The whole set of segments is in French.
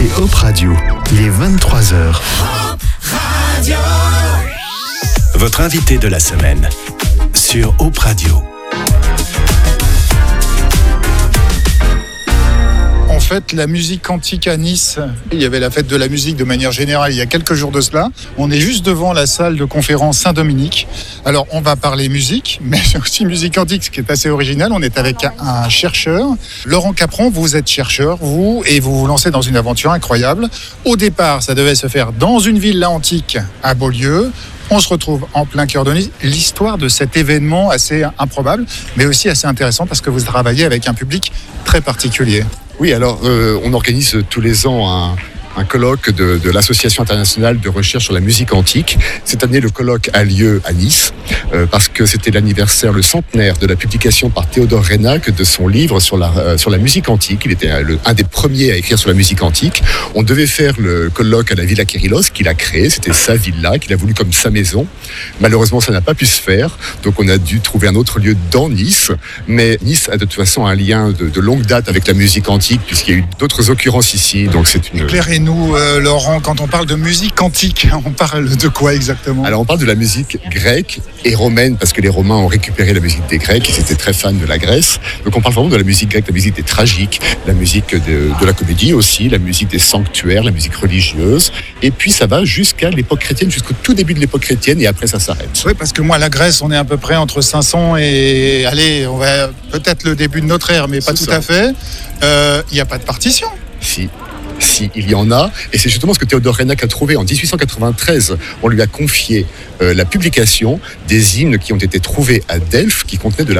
écoutez Hop Radio, il est 23h. Hop Radio. Votre invité de la semaine sur Hop Radio. En fait, la musique antique à Nice, il y avait la fête de la musique de manière générale il y a quelques jours de cela. On est juste devant la salle de conférence Saint-Dominique. Alors, on va parler musique, mais aussi musique antique, ce qui est assez original. On est avec un chercheur. Laurent Capron, vous êtes chercheur, vous vous lancez dans une aventure incroyable. Au départ, ça devait se faire dans une villa antique à Beaulieu. On se retrouve en plein cœur de Nice. L'histoire de cet événement assez improbable, mais aussi assez intéressant parce que vous travaillez avec un public très particulier. Oui, alors on organise tous les ans un colloque de l'Association internationale de recherche sur la musique antique. Cette année, le colloque a lieu à Nice parce que c'était l'anniversaire, le centenaire de la publication par Théodore Reynac de son livre sur la musique antique. Il était un des premiers à écrire sur la musique antique. On devait faire le colloque à la Villa Kérilos qu'il a créée. C'était sa villa qu'il a voulu comme sa maison. Malheureusement, ça n'a pas pu se faire. Donc, on a dû trouver un autre lieu dans Nice. Mais Nice a de toute façon un lien de longue date avec la musique antique puisqu'il y a eu d'autres occurrences ici. Donc, c'est une... Éclairez-nous, Laurent, quand on parle de musique antique, on parle de quoi exactement ? Alors, on parle de la musique grecque et romaine parce que les Romains ont récupéré la musique des Grecs. Ils étaient très fans de la Grèce. Donc, on parle vraiment de la musique grecque, la musique des tragiques, la musique de la comédie aussi, la musique des sanctuaires, la musique religieuse. Et puis, ça va jusqu'à l'époque chrétienne, jusqu'au tout début de l'époque chrétienne et après, ça s'arrête. Oui, parce que moi, la Grèce, on est à peu près entre 500 et... Allez, on va peut-être le début de notre ère, mais pas tout à fait. Il n'y a pas de partition. Si, il y en a, et c'est justement ce que Théodore Reynac a trouvé en 1893. On lui a confié la publication des hymnes qui ont été trouvés à Delphes, qui contenaient de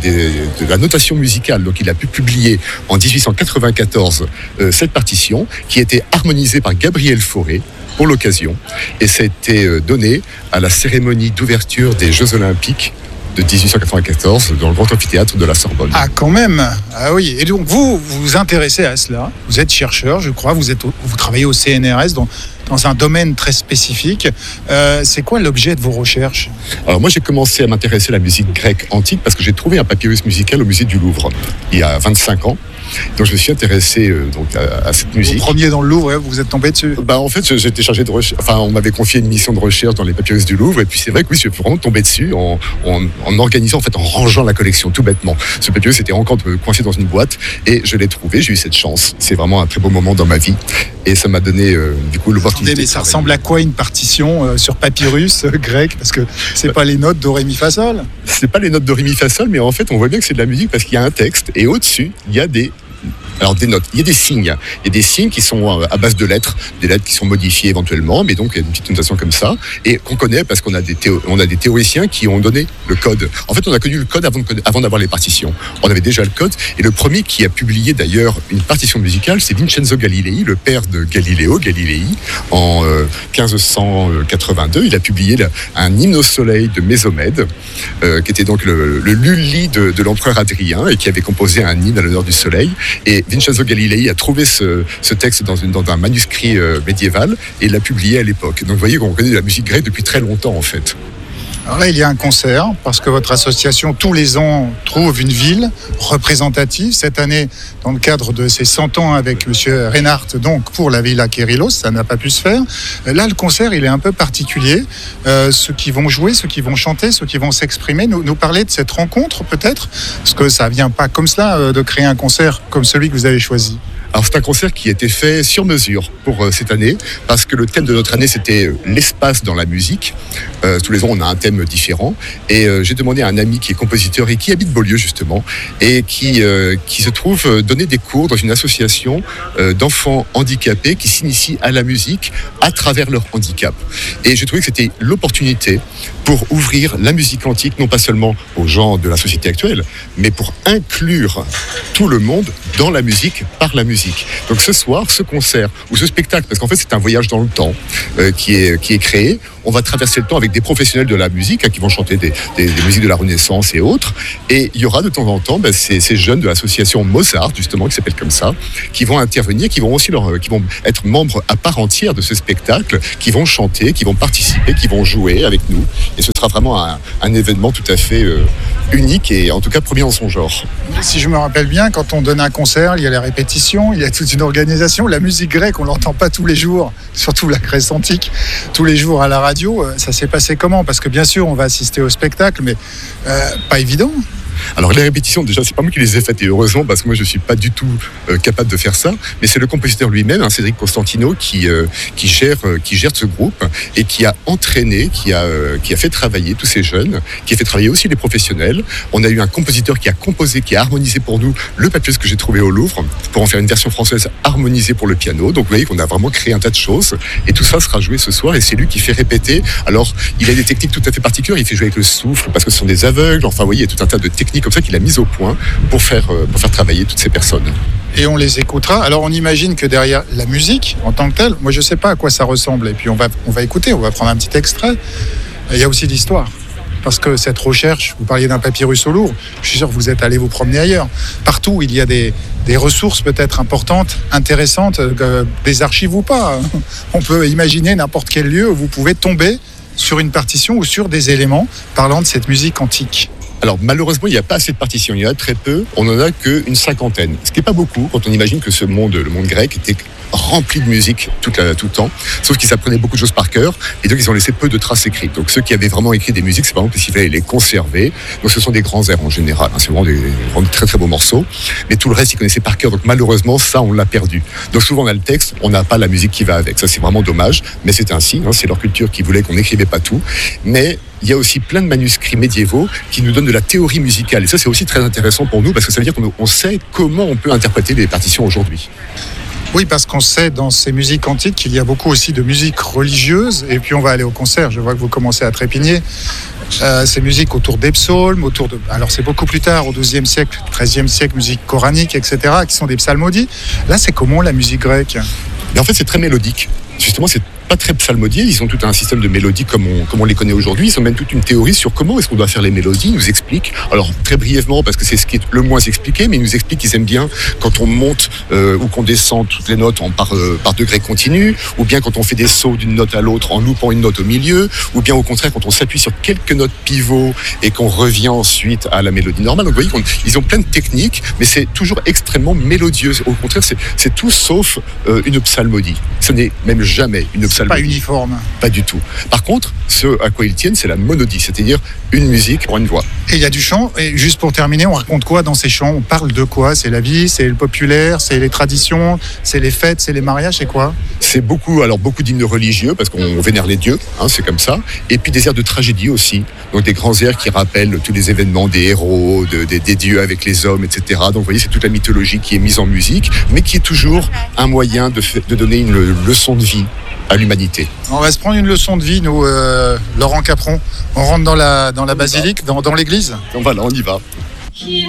la notation musicale. Donc il a pu publier en 1894 cette partition, qui était harmonisée par Gabriel Fauré pour l'occasion, et ça a été donné à la cérémonie d'ouverture des Jeux Olympiques de 1894 dans le grand amphithéâtre de la Sorbonne. Ah, quand même. Ah oui. Et donc vous vous intéressez à cela. Vous êtes chercheur, je crois. Vous travaillez au CNRS dans un domaine très spécifique. C'est quoi l'objet de vos recherches ? Alors moi, j'ai commencé à m'intéresser à la musique grecque antique parce que j'ai trouvé un papyrus musical au musée du Louvre il y a 25 ans. Donc je me suis intéressé à cette musique. Au premier dans le Louvre, vous êtes tombé dessus ? En fait, j'étais chargé de recherche. Enfin, on m'avait confié une mission de recherche dans les papyrus du Louvre, et puis c'est vrai que oui, je suis vraiment tombé dessus en organisant, en rangeant la collection, tout bêtement. Ce papyrus était encore coincé dans une boîte, et je l'ai trouvé. J'ai eu cette chance. C'est vraiment un très beau moment dans ma vie, et ça m'a donné du coup l'opportunité. Mais ça ressemble à quoi une partition sur papyrus grec ? Parce que c'est pas les notes do ré mi fa sol. C'est pas les notes do ré mi fa sol, mais en fait, on voit bien que c'est de la musique parce qu'il y a un texte, et au-dessus, il y a des notes, il y a des signes. Il y a des signes qui sont à base de lettres, des lettres qui sont modifiées éventuellement, mais donc il y a une petite notation comme ça, et qu'on connaît parce qu'on a des théoriciens qui ont donné le code. En fait, on a connu le code avant d'avoir les partitions. On avait déjà le code, et le premier qui a publié d'ailleurs une partition musicale, c'est Vincenzo Galilei, le père de Galileo Galilei, en 1582. Il a publié un hymne au soleil de Mésomède, qui était donc le Lully de l'empereur Adrien, et qui avait composé un hymne à l'honneur du soleil. Et Vincenzo Galilei a trouvé ce texte dans un manuscrit médiéval et l'a publié à l'époque. Donc vous voyez qu'on connaît la musique grecque depuis très longtemps en fait. Alors là, il y a un concert, parce que votre association, tous les ans, trouve une ville représentative. Cette année, dans le cadre de ses 100 ans avec M. Reinhardt, donc pour la Villa Kérilos, ça n'a pas pu se faire. Là, le concert, il est un peu particulier. Ceux qui vont jouer, ceux qui vont chanter, ceux qui vont s'exprimer, nous parler de cette rencontre, peut-être, parce que ça ne vient pas comme cela de créer un concert comme celui que vous avez choisi. Alors c'est un concert qui a été fait sur mesure pour cette année, parce que le thème de notre année c'était l'espace dans la musique. Tous les ans on a un thème différent, et j'ai demandé à un ami qui est compositeur et qui habite Beaulieu justement, et qui se trouve donner des cours dans une association d'enfants handicapés qui s'initient à la musique à travers leur handicap. Et j'ai trouvé que c'était l'opportunité pour ouvrir la musique antique, non pas seulement aux gens de la société actuelle, mais pour inclure tout le monde dans la musique, par la musique. Donc ce soir, ce concert, ou ce spectacle, parce qu'en fait c'est un voyage dans le temps qui est créé, on va traverser le temps avec des professionnels de la musique qui vont chanter des musiques de la Renaissance et autres. Et il y aura de temps en temps ces jeunes de l'association Mozart, justement, qui s'appelle comme ça, qui vont intervenir, qui vont être membres à part entière de ce spectacle, qui vont chanter, qui vont participer, qui vont jouer avec nous. Et ce sera vraiment un événement tout à fait unique et en tout cas premier en son genre. Si je me rappelle bien, quand on donne un concert, il y a les répétitions, il y a toute une organisation. La musique grecque, on l'entend pas tous les jours, surtout la Grèce antique, tous les jours à la radio. Ça s'est passé comment ? Parce que bien sûr, on va assister au spectacle, mais pas évident. Alors les répétitions, déjà, c'est pas moi qui les ai faites, et heureusement, parce que moi je suis pas du tout capable de faire ça, mais c'est le compositeur lui-même, Cédric Costantino, qui gère ce groupe et qui a entraîné, qui a fait travailler tous ces jeunes, qui a fait travailler aussi les professionnels. On a eu un compositeur qui a composé, qui a harmonisé pour nous le papyrus que j'ai trouvé au Louvre, pour en faire une version française harmonisée pour le piano. Donc vous voyez qu'on a vraiment créé un tas de choses, et tout ça sera joué ce soir, et c'est lui qui fait répéter. Alors il a des techniques tout à fait particulières, il fait jouer avec le souffle, parce que ce sont des aveugles, enfin vous voyez, il y a tout un tas de techniques comme ça qu'il a mis au point pour faire travailler toutes ces personnes. Et on les écoutera. Alors on imagine que derrière la musique en tant que telle, moi je sais pas à quoi ça ressemble, et puis on va écouter, on va prendre un petit extrait. Il y a aussi l'histoire. Parce que cette recherche, vous parliez d'un papyrus au Louvre, je suis sûr que vous êtes allé vous promener ailleurs. Partout, il y a des ressources peut-être importantes, intéressantes, des archives ou pas. On peut imaginer n'importe quel lieu où vous pouvez tomber sur une partition ou sur des éléments parlant de cette musique antique. Alors malheureusement, il n'y a pas assez de partitions, il y en a très peu, on n'en a qu'une cinquantaine. Ce qui n'est pas beaucoup quand on imagine que le monde grec était rempli de musique tout le temps, sauf qu'ils apprenaient beaucoup de choses par cœur, et donc ils ont laissé peu de traces écrites. Donc ceux qui avaient vraiment écrit des musiques, c'est par exemple parce qu'il fallait les conserver. Donc ce sont des grands airs en général, c'est vraiment des très très beaux morceaux, mais tout le reste ils connaissaient par cœur. Donc malheureusement ça on l'a perdu. Donc souvent on a le texte, on n'a pas la musique qui va avec. Ça c'est vraiment dommage, mais c'est ainsi, c'est leur culture qui voulait qu'on n'écrivait pas tout. Mais il y a aussi plein de manuscrits médiévaux qui nous donnent de la théorie musicale. Et ça, c'est aussi très intéressant pour nous parce que ça veut dire qu'on sait comment on peut interpréter les partitions aujourd'hui. Oui, parce qu'on sait dans ces musiques antiques qu'il y a beaucoup aussi de musique religieuse. Et puis on va aller au concert. Je vois que vous commencez à trépigner. Ces musiques autour des psaumes, alors c'est beaucoup plus tard, au XIIe siècle, XIIIe siècle, musique coranique, etc., qui sont des psalmodies. Là, c'est comment la musique grecque ? Et en fait, c'est très mélodique. Justement, c'est pas très psalmodié, ils ont tout un système de mélodies comme on les connaît aujourd'hui, ils ont même toute une théorie sur comment est-ce qu'on doit faire les mélodies, ils nous expliquent, alors très brièvement parce que c'est ce qui est le moins expliqué, mais ils nous expliquent qu'ils aiment bien quand on monte ou qu'on descend toutes les notes par degrés continus, ou bien quand on fait des sauts d'une note à l'autre en loupant une note au milieu, ou bien au contraire quand on s'appuie sur quelques notes pivots et qu'on revient ensuite à la mélodie normale. Donc vous voyez qu'ils ont plein de techniques, mais c'est toujours extrêmement mélodieux. Au contraire, c'est tout sauf une psalmodie. Ce n'est même jamais une psalmodie. Pas uniforme. Pas du tout. Par contre, ce à quoi ils tiennent, c'est la monodie, c'est-à-dire une musique pour une voix. Et il y a du chant. Et juste pour terminer, on raconte quoi dans ces chants ? On parle de quoi ? C'est la vie, c'est le populaire, c'est les traditions, c'est les fêtes, c'est les mariages, c'est quoi ? C'est beaucoup d'hymnes religieux parce qu'on vénère les dieux, c'est comme ça. Et puis des airs de tragédie aussi. Donc des grands airs qui rappellent tous les événements des héros, des dieux avec les hommes, etc. Donc vous voyez, c'est toute la mythologie qui est mise en musique, mais qui est toujours un moyen de donner une leçon de vie à l'humanité. On va se prendre une leçon de vie, nous, Laurent Capron. On rentre dans la basilique, dans l'église ? Donc voilà, on y va.